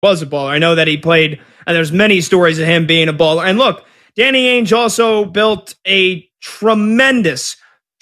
Was a baller. I know that he played, and there's many stories of him being a baller. And look, Danny Ainge also built a tremendous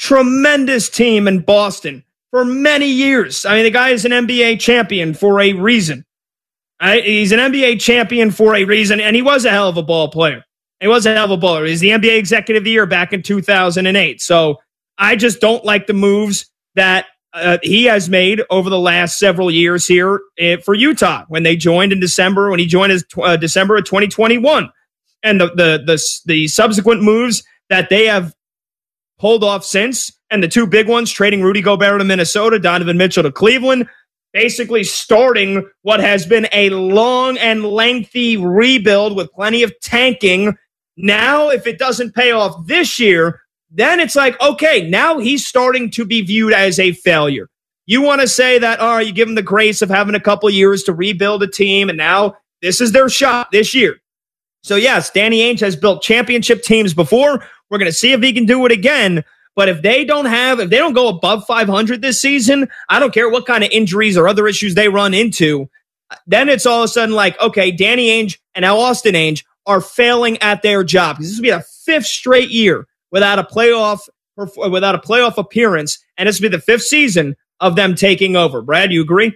team in Boston for many years. I mean, the guy is an NBA champion for a reason. He's an NBA champion for a reason, and he was a hell of a ball player. He was a hell of a baller. He's the NBA Executive of the Year back in 2008. So I just don't like the moves that he has made over the last several years here for Utah when they joined in December, when he joined as December of 2021. And the subsequent moves that they have pulled off since, and the two big ones, trading Rudy Gobert to Minnesota, Donovan Mitchell to Cleveland, basically starting what has been a long and lengthy rebuild with plenty of tanking. Now, if it doesn't pay off this year, then it's like, okay, now he's starting to be viewed as a failure. You want to say that, you give him the grace of having a couple years to rebuild a team, and now this is their shot this year. So yes, Danny Ainge has built championship teams before. We're going to see if he can do it again. But if they don't go above 500 this season, I don't care what kind of injuries or other issues they run into, then it's all of a sudden like, okay, Danny Ainge and now Austin Ainge are failing at their job. This will be the fifth straight year without a playoff appearance, and this will be the fifth season of them taking over. Brad, you agree?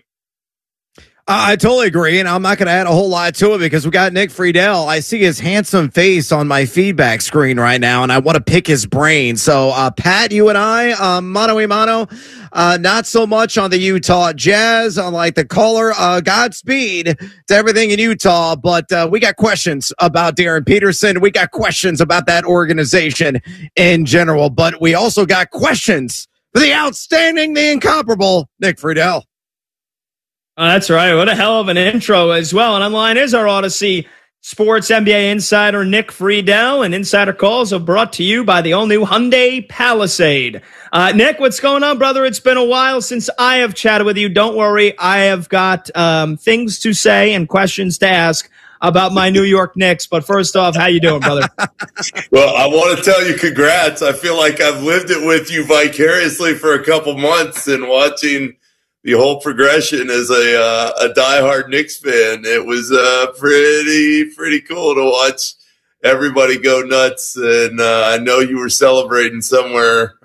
I totally agree, and I'm not going to add a whole lot to it because we got Nick Friedel. I see his handsome face on my feedback screen right now, and I want to pick his brain. So, Pat, you and I, mano a mano, not so much on the Utah Jazz. Unlike the caller, Godspeed to everything in Utah, but we got questions about Darren Peterson. We got questions about that organization in general, but we also got questions for the outstanding, the incomparable Nick Friedel. Oh, that's right. What a hell of an intro as well. And online is our Odyssey Sports NBA insider, Nick Friedel. And Insider Calls are brought to you by the all-new Hyundai Palisade. Nick, what's going on, brother? It's been a while since I have chatted with you. Don't worry. I have got things to say and questions to ask about my New York Knicks. But first off, how you doing, brother? Well, I want to tell you congrats. I feel like I've lived it with you vicariously for a couple months and watching the whole progression as a diehard Knicks fan. It was pretty cool to watch everybody go nuts. And I know you were celebrating somewhere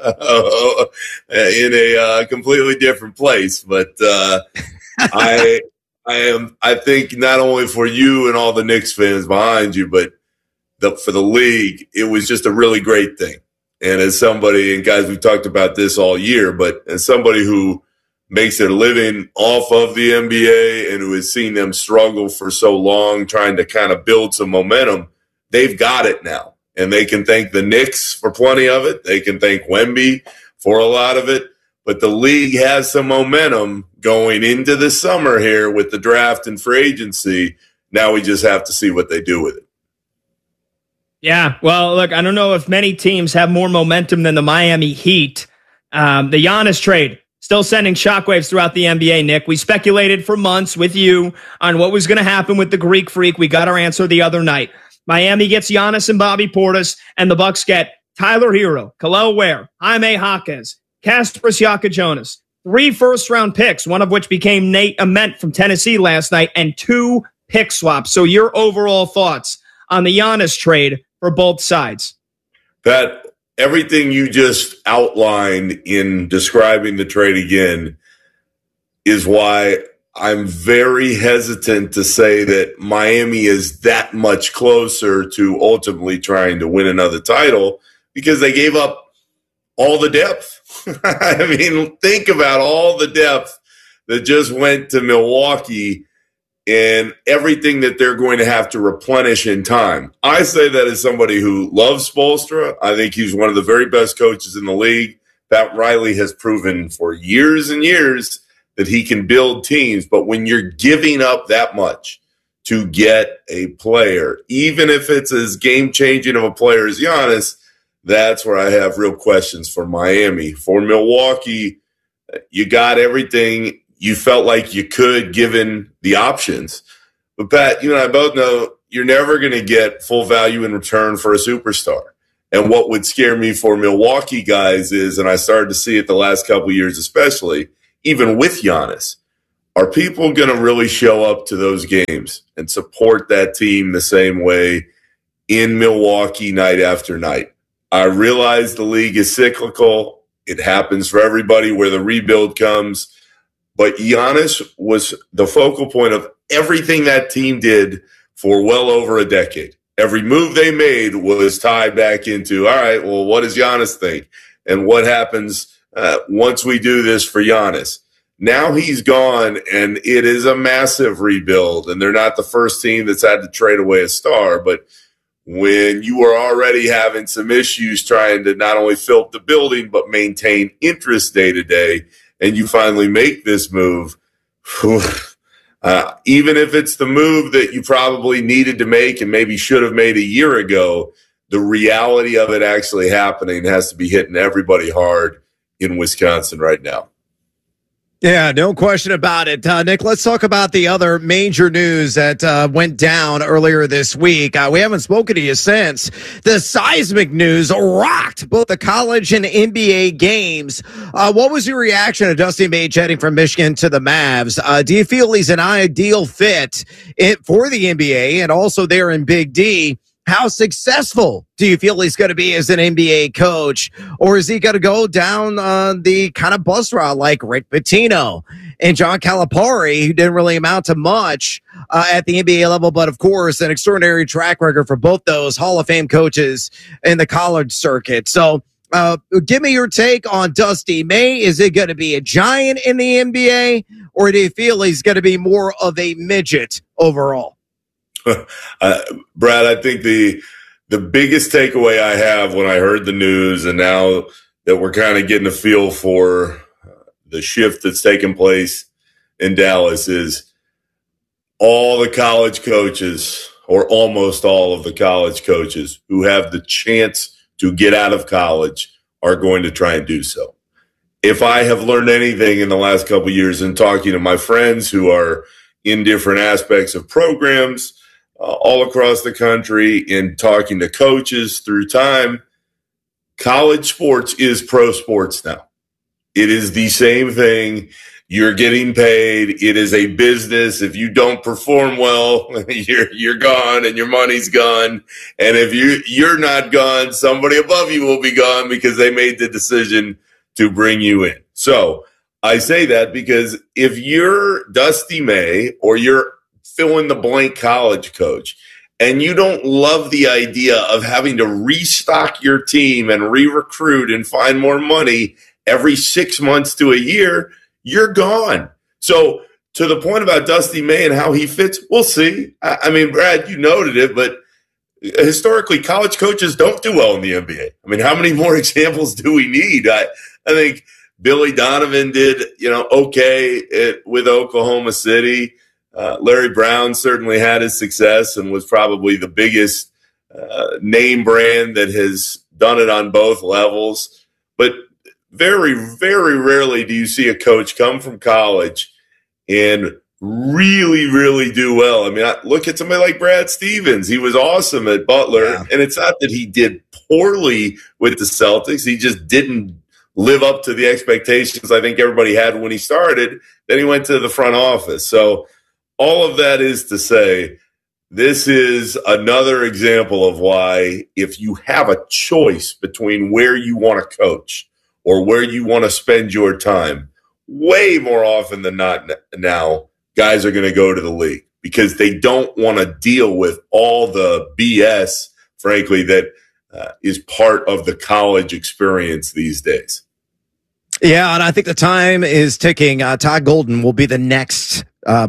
in a completely different place. But I think not only for you and all the Knicks fans behind you, but for the league, it was just a really great thing. And as somebody, and guys, we've talked about this all year, but as somebody who makes their living off of the NBA and who has seen them struggle for so long, trying to kind of build some momentum, they've got it now. And they can thank the Knicks for plenty of it. They can thank Wemby for a lot of it. But the league has some momentum going into the summer here with the draft and free agency. Now we just have to see what they do with it. Yeah, well, look, I don't know if many teams have more momentum than the Miami Heat. The Giannis trade still sending shockwaves throughout the NBA, Nick. We speculated for months with you on what was going to happen with the Greek Freak. We got our answer the other night. Miami gets Giannis and Bobby Portis, and the Bucks get Tyler Hero, Kel'el Ware, Jaime Jaquez, Kasper Siaka-Jonas, 3 first-round picks, one of which became Nate Ament from Tennessee last night, and 2 pick swaps. So your overall thoughts on the Giannis trade for both sides? That everything you just outlined in describing the trade again is why I'm very hesitant to say that Miami is that much closer to ultimately trying to win another title because they gave up all the depth. I mean, think about all the depth that just went to Milwaukee and everything that they're going to have to replenish in time. I say that as somebody who loves Spoelstra. I think he's one of the very best coaches in the league. Pat Riley has proven for years and years that he can build teams. But when you're giving up that much to get a player, even if it's as game-changing of a player as Giannis, that's where I have real questions for Miami. For Milwaukee, you got everything you felt like you could given the options. But, Pat, you and I both know you're never going to get full value in return for a superstar. And what would scare me for Milwaukee guys is, and I started to see it the last couple of years especially, even with Giannis, are people going to really show up to those games and support that team the same way in Milwaukee night after night? I realize the league is cyclical. It happens for everybody where the rebuild comes. But Giannis was the focal point of everything that team did for well over a decade. Every move they made was tied back into, all right, well, what does Giannis think? And what happens once we do this for Giannis? Now he's gone, and it is a massive rebuild. And they're not the first team that's had to trade away a star. But when you are already having some issues trying to not only fill up the building, but maintain interest day to day, and you finally make this move, even if it's the move that you probably needed to make and maybe should have made a year ago, the reality of it actually happening has to be hitting everybody hard in Wisconsin right now. Yeah, no question about it. Nick, let's talk about the other major news that went down earlier this week. We haven't spoken to you since. The seismic news rocked both the college and NBA games. What was your reaction to Dusty May jetting from Michigan to the Mavs? Do you feel he's an ideal fit for the NBA and also there in Big D? How successful do you feel he's going to be as an NBA coach? Or is he going to go down the kind of bus route like Rick Pitino and John Calipari, who didn't really amount to much at the NBA level, but of course, an extraordinary track record for both those Hall of Fame coaches in the college circuit. So give me your take on Dusty May. Is it going to be a giant in the NBA, or do you feel he's going to be more of a midget overall? Brad, I think the biggest takeaway I have when I heard the news, and now that we're kind of getting a feel for the shift that's taken place in Dallas, is all the college coaches, or almost all of the college coaches who have the chance to get out of college, are going to try and do so. If I have learned anything in the last couple of years in talking to my friends who are in different aspects of programs all across the country, in talking to coaches through time, college sports is pro sports now. It is the same thing. You're getting paid. It is a business. If you don't perform well, you're gone and your money's gone. And if you're not gone, somebody above you will be gone because they made the decision to bring you in. So I say that because if you're Dusty May or you're fill in the blank college coach, and you don't love the idea of having to restock your team and re-recruit and find more money every 6 months to a year, you're gone. So to the point about Dusty May and how he fits, we'll see. I mean, Brad, you noted it, but historically, college coaches don't do well in the NBA. I mean, how many more examples do we need? I think Billy Donovan did, okay with Oklahoma City. Larry Brown certainly had his success and was probably the biggest name brand that has done it on both levels. But very, very rarely do you see a coach come from college and really, really do well. I mean, look at somebody like Brad Stevens. He was awesome at Butler. Yeah. And it's not that he did poorly with the Celtics. He just didn't live up to the expectations I think everybody had when he started. Then he went to the front office. So all of that is to say, this is another example of why if you have a choice between where you want to coach or where you want to spend your time, way more often than not now, guys are going to go to the league because they don't want to deal with all the BS, frankly, that is part of the college experience these days. Yeah, and I think the time is ticking. Todd Golden will be the next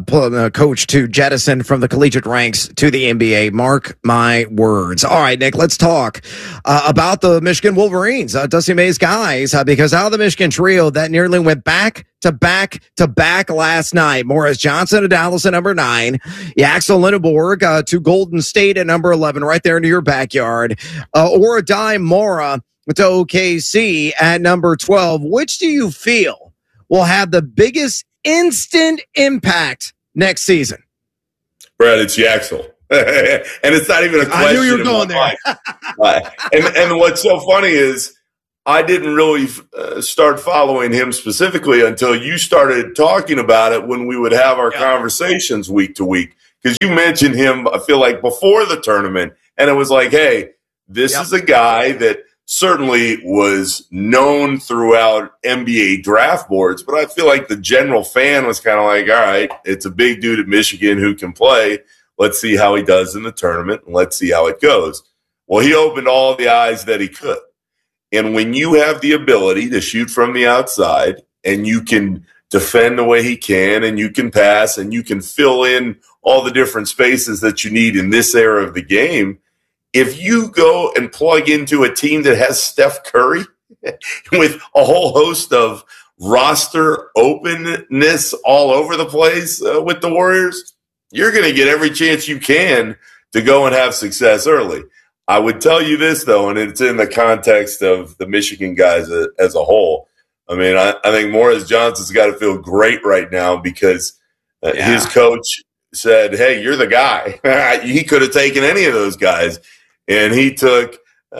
coach to jettison from the collegiate ranks to the NBA. Mark my words. All right, Nick, let's talk about the Michigan Wolverines, Dusty May's guys, because out of the Michigan trio that nearly went back to back last night. Morris Johnson to Dallas at number 9. Axel Lindeborg to Golden State at number 11, right there into your backyard. Oradai Mora to OKC at number 12. Which do you feel will have the biggest instant impact next season? Brad, it's Yaxel. And it's not even a question. I knew you were going there. And what's so funny is I didn't really start following him specifically until you started talking about it when we would have our conversations week to week. Because you mentioned him, I feel like, before the tournament, and it was like, hey, this is a guy that certainly was known throughout NBA draft boards, but I feel like the general fan was kind of like, all right, it's a big dude at Michigan who can play. Let's see how he does in the tournament, and let's see how it goes. Well, he opened all the eyes that he could. And when you have the ability to shoot from the outside and you can defend the way he can and you can pass and you can fill in all the different spaces that you need in this era of the game, if you go and plug into a team that has Steph Curry with a whole host of roster openness all over the place with the Warriors, you're going to get every chance you can to go and have success early. I would tell you this, though, and it's in the context of the Michigan guys as a whole. I mean, I think Morris Johnson's got to feel great right now because his coach said, hey, you're the guy. He could have taken any of those guys, and he took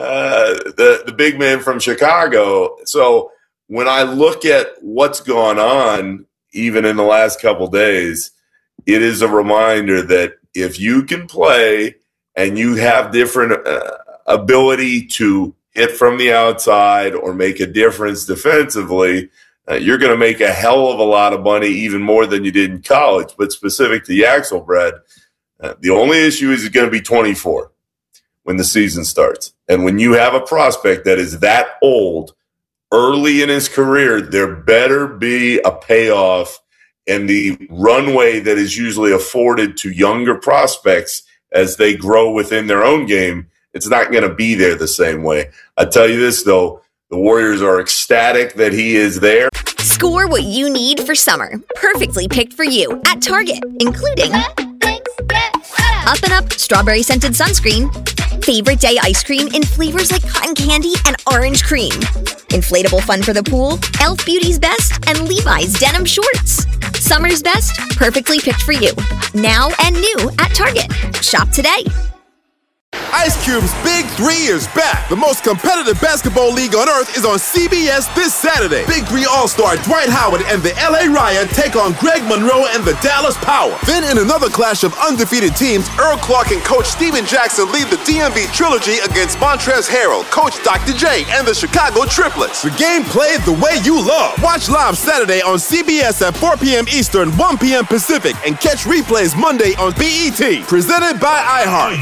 the big man from Chicago. So when I look at what's gone on, even in the last couple days, it is a reminder that if you can play and you have different ability to hit from the outside or make a difference defensively, you're going to make a hell of a lot of money, even more than you did in college. But specific to Yaxelbred, the only issue is he's going to be 24 when the season starts. And when you have a prospect that is that old early in his career, there better be a payoff, and the runway that is usually afforded to younger prospects as they grow within their own game, it's not going to be there the same way. I tell you this, though, the Warriors are ecstatic that he is there. Score what you need for summer, perfectly picked for you at Target, including Up and Up strawberry scented sunscreen, favorite day ice cream in flavors like cotton candy and orange cream, inflatable fun for the pool, Elf Beauty's Best, and Levi's denim shorts. Summer's best, perfectly picked for you. Now and new at Target. Shop today. Ice Cube's Big 3 is back. The most competitive basketball league on earth is on CBS this Saturday. Big 3 All-Star Dwight Howard and the LA Ryan take on Greg Monroe and the Dallas Power. Then in another clash of undefeated teams, Earl Clark and Coach Steven Jackson lead the DMV Trilogy against Montrezl Harrell, Coach Dr. J, and the Chicago Triplets. The game played the way you love. Watch live Saturday on CBS at 4 p.m. Eastern, 1 p.m. Pacific, and catch replays Monday on BET. Presented by iHeart.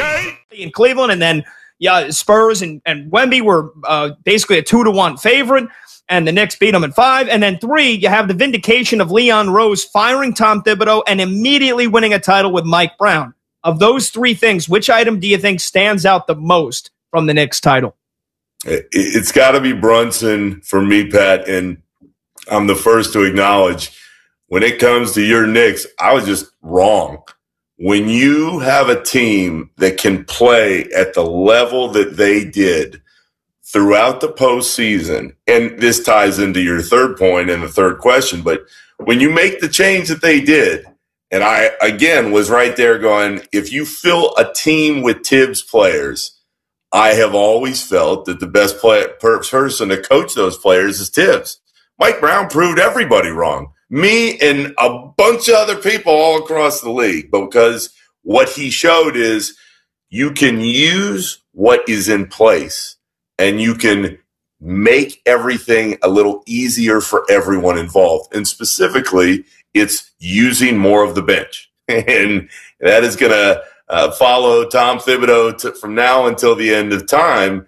In Cleveland, and then Spurs and Wemby were basically a 2-1 favorite, and the Knicks beat them at 5. And then 3, you have the vindication of Leon Rose firing Tom Thibodeau and immediately winning a title with Mike Brown. Of those 3 things, which item do you think stands out the most from the Knicks title? It's got to be Brunson for me, Pat, and I'm the first to acknowledge when it comes to your Knicks, I was just wrong. When you have a team that can play at the level that they did throughout the postseason, and this ties into your third point and the third question, but when you make the change that they did, and I, again, was right there going, if you fill a team with Tibbs players, I have always felt that the best person to coach those players is Tibbs. Mike Brown proved everybody wrong. Me and a bunch of other people all across the league, because what he showed is you can use what is in place and you can make everything a little easier for everyone involved. And specifically, it's using more of the bench. And that is going to follow Tom Thibodeau from now until the end of time,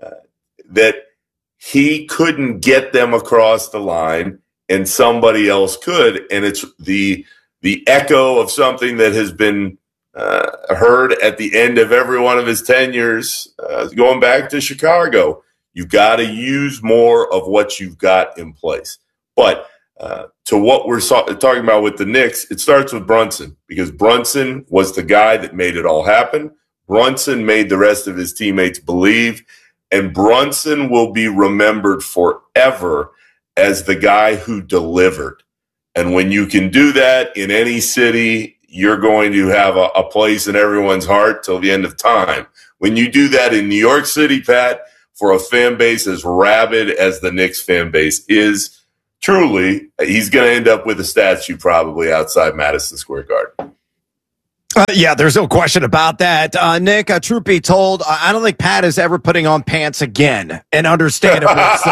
that he couldn't get them across the line and somebody else could. And it's the echo of something that has been heard at the end of every one of his tenures, going back to Chicago. You've got to use more of what you've got in place. But to what we're talking about with the Knicks, it starts with Brunson, because Brunson was the guy that made it all happen. Brunson made the rest of his teammates believe, and Brunson will be remembered forever as the guy who delivered. And when you can do that in any city, you're going to have a place in everyone's heart till the end of time. When you do that in New York City, Pat, for a fan base as rabid as the Knicks fan base is. Truly, he's going to end up with a statue probably outside Madison Square Garden. Yeah, there's no question about that. Nick, truth be told, I don't think Pat is ever putting on pants again, and understandably so.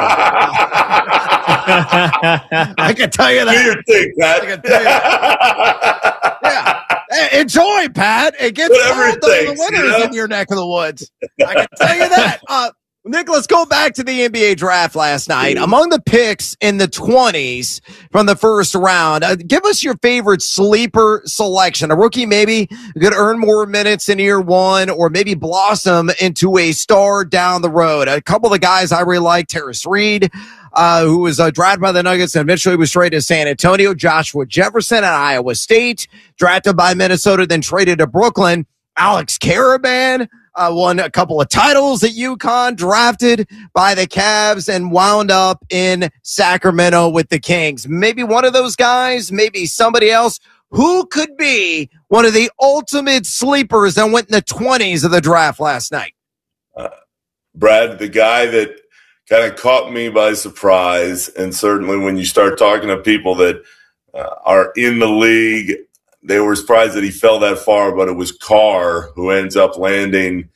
I can tell you that. Do your thing, Pat. I can tell you that. Yeah. Hey, enjoy, Pat. It gets cold in the winters in your neck of the woods. I can tell you that. Nick, let's go back to the NBA draft last night. Among the picks in the 20s from the first round, give us your favorite sleeper selection. A rookie maybe could earn more minutes in year one or maybe blossom into a star down the road. A couple of the guys I really like, Terrence Reed, who was drafted by the Nuggets and eventually was traded to San Antonio. Joshua Jefferson at Iowa State, drafted by Minnesota, then traded to Brooklyn. Alex Caravan, won a couple of titles at UConn, drafted by the Cavs, and wound up in Sacramento with the Kings. Maybe one of those guys, maybe somebody else. Who could be one of the ultimate sleepers that went in the 20s of the draft last night? Brad, the guy that kind of caught me by surprise, and certainly when you start talking to people that are in the league, they were surprised that he fell that far, but it was Carr who ends up landing.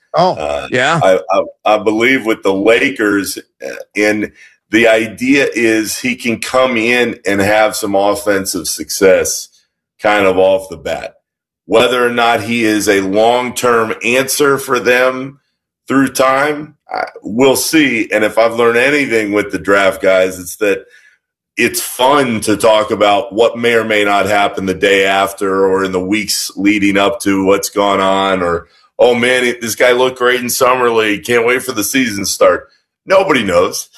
I believe with the Lakers. And the idea is he can come in and have some offensive success kind of off the bat. Whether or not he is a long-term answer for them through time, we'll see. And if I've learned anything with the draft guys, it's that it's fun to talk about what may or may not happen the day after or in the weeks leading up to what's gone on, or, oh man, this guy looked great in summer league. Can't wait for the season to start. Nobody knows.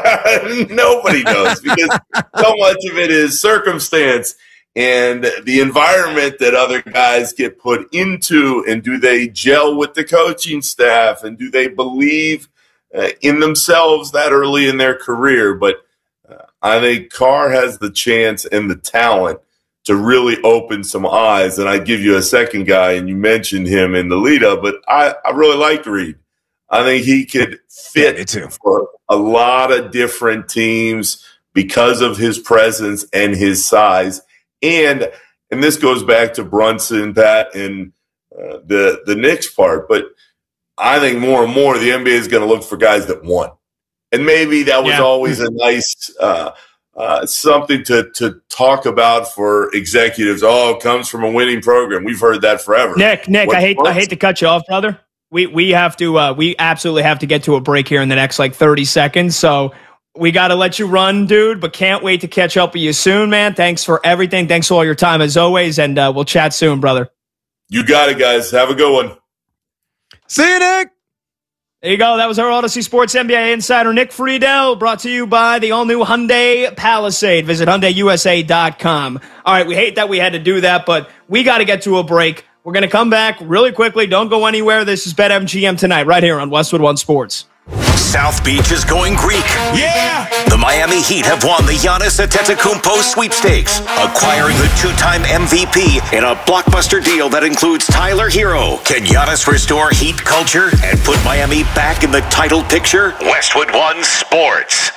Nobody knows because so much of it is circumstance and the environment that other guys get put into, and do they gel with the coaching staff, and do they believe in themselves that early in their career. But I think Carr has the chance and the talent to really open some eyes. And I'd give you a second guy, and you mentioned him in the lead up, but I really liked Reed. I think he could fit for a lot of different teams because of his presence and his size. And this goes back to Brunson, Pat, and the Knicks part. But I think more and more the NBA is going to look for guys that won. And maybe that was always a nice something to talk about for executives. Oh, it comes from a winning program. We've heard that forever. Nick, I hate to cut you off, brother. We have to we absolutely have to get to a break here in the next 30 seconds. So we got to let you run, dude, but can't wait to catch up with you soon, man. Thanks for everything. Thanks for all your time as always, and we'll chat soon, brother. You got it, guys. Have a good one. See you, Nick. There you go. That was our Odyssey Sports NBA insider, Nick Friedel, brought to you by the all-new Hyundai Palisade. Visit HyundaiUSA.com. All right, we hate that we had to do that, but we got to get to a break. We're going to come back really quickly. Don't go anywhere. This is BetMGM tonight, right here on Westwood One Sports. South Beach is going Greek. Yeah! The Miami Heat have won the Giannis Antetokounmpo sweepstakes, acquiring the two-time MVP in a blockbuster deal that includes Tyler Hero. Can Giannis restore Heat culture and put Miami back in the title picture? Westwood One Sports.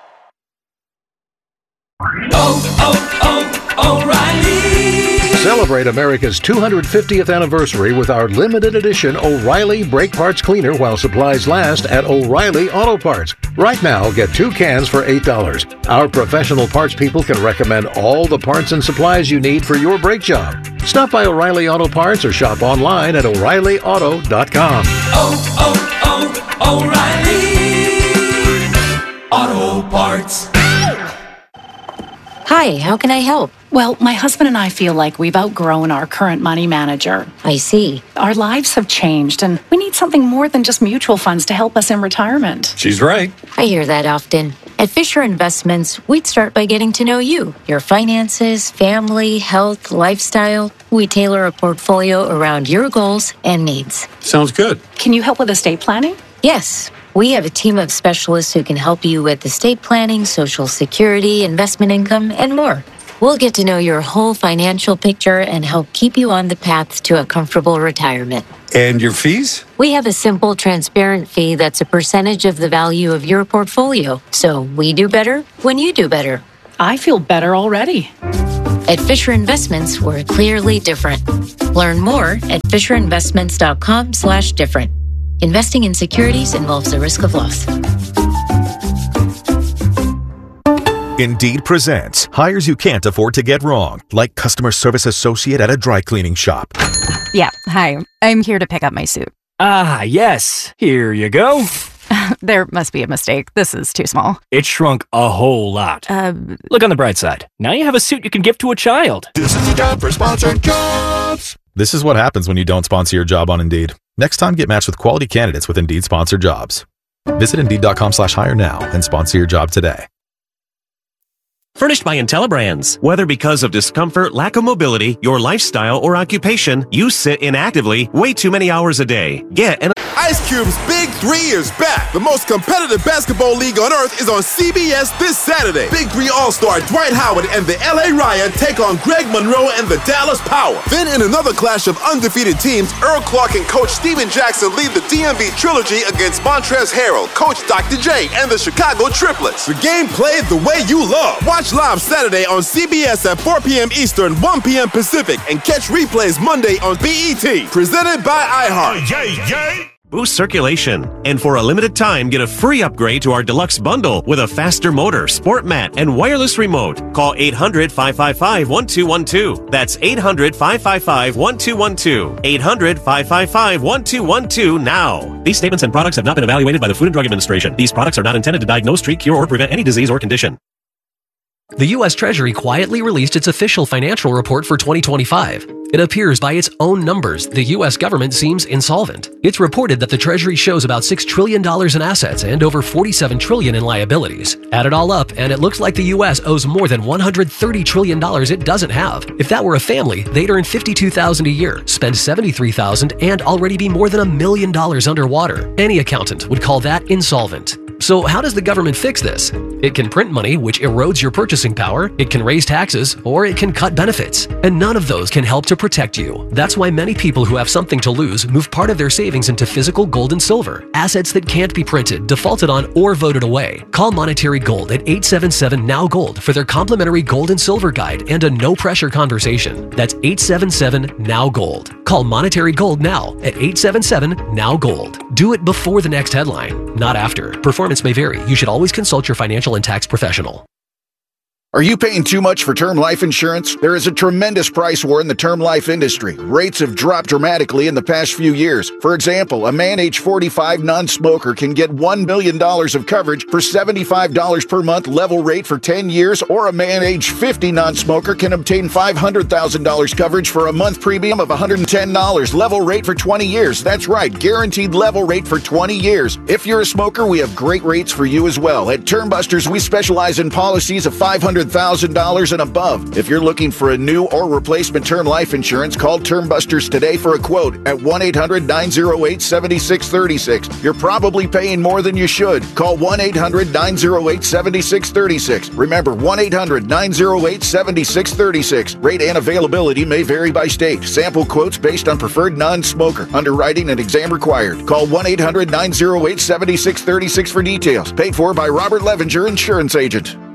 O'Reilly! Celebrate America's 250th anniversary with our limited edition O'Reilly Brake Parts Cleaner while supplies last at O'Reilly Auto Parts. Right now, get 2 cans for $8. Our professional parts people can recommend all the parts and supplies you need for your brake job. Stop by O'Reilly Auto Parts or shop online at O'ReillyAuto.com. O'Reilly Auto Parts. Hi, how can I help? Well, my husband and I feel like we've outgrown our current money manager. I see. Our lives have changed, and we need something more than just mutual funds to help us in retirement. She's right. I hear that often. At Fisher Investments, we'd start by getting to know you, your finances, family, health, lifestyle. We tailor a portfolio around your goals and needs. Sounds good. Can you help with estate planning? Yes. We have a team of specialists who can help you with estate planning, Social Security, investment income, and more. We'll get to know your whole financial picture and help keep you on the path to a comfortable retirement. And your fees? We have a simple, transparent fee that's a percentage of the value of your portfolio. So we do better when you do better. I feel better already. At Fisher Investments, we're clearly different. Learn more at FisherInvestments.com/different. Investing in securities involves the risk of loss. Indeed presents hires you can't afford to get wrong, like customer service associate at a dry cleaning shop. Yeah, hi. I'm here to pick up my suit. Ah, yes. Here you go. There must be a mistake. This is too small. It shrunk a whole lot. Look on the bright side. Now you have a suit you can give to a child. This is the job for sponsored jobs. This is what happens when you don't sponsor your job on Indeed. Next time, get matched with quality candidates with Indeed sponsored jobs. Visit Indeed.com/hire now and sponsor your job today. Furnished by IntelliBrands. Whether because of discomfort, lack of mobility, your lifestyle, or occupation, you sit inactively way too many hours a day. Get an Ice Cube's Big 3 is back. The most competitive basketball league on earth is on CBS this Saturday. Big 3 All-Star Dwight Howard and the LA Riot take on Greg Monroe and the Dallas Power. Then in another clash of undefeated teams, Earl Clark and Coach Steven Jackson lead the DMV Trilogy against Montrezl Harrell, Coach Dr. J, and the Chicago Triplets. The game played the way you love. Watch live Saturday on CBS at 4 p.m. Eastern, 1 p.m. Pacific, and catch replays Monday on BET. Presented by iHeart. boost circulation. And for a limited time, get a free upgrade to our deluxe bundle with a faster motor, sport mat, and wireless remote. Call 800-555-1212. That's 800-555-1212. 800-555-1212 now. These statements and products have not been evaluated by the Food and Drug Administration. These products are not intended to diagnose, treat, cure, or prevent any disease or condition. The U.S. Treasury quietly released its official financial report for 2025. It appears by its own numbers, the U.S. government seems insolvent. It's reported that the Treasury shows about $6 trillion in assets and over $47 trillion in liabilities. Add it all up, and it looks like the U.S. owes more than $130 trillion it doesn't have. If that were a family, they'd earn $52,000 a year, spend $73,000, and already be more than $1 million underwater. Any accountant would call that insolvent. So how does the government fix this? It can print money, which erodes your purchasing power, it can raise taxes, or it can cut benefits. And none of those can help to protect you. That's why many people who have something to lose move part of their savings into physical gold and silver, assets that can't be printed, defaulted on, or voted away. Call Monetary Gold at 877-NOW-GOLD for their complimentary gold and silver guide and a no-pressure conversation. That's 877-NOW-GOLD. Call Monetary Gold now at 877-NOW-GOLD. Do it before the next headline, not after. Performance may vary. You should always consult your financial and tax professional. Are you paying too much for term life insurance? There is a tremendous price war in the term life industry. Rates have dropped dramatically in the past few years. For example, a man age 45 non-smoker can get $1 million of coverage for $75 per month level rate for 10 years, or a man age 50 non-smoker can obtain $500,000 coverage for a month premium of $110 level rate for 20 years. That's right, guaranteed level rate for 20 years. If you're a smoker, we have great rates for you as well. At Term Busters, we specialize in policies of $500,000 and above. If you're looking for a new or replacement term life insurance, call Term Busters today for a quote at 1-800-908-7636. You're probably paying more than you should. Call 1-800-908-7636. Remember, 1-800-908-7636. Rate and availability may vary by state. Sample quotes based on preferred non-smoker. Underwriting and exam required. Call 1-800-908-7636 for details. Paid for by Robert Levenger, Insurance Agent.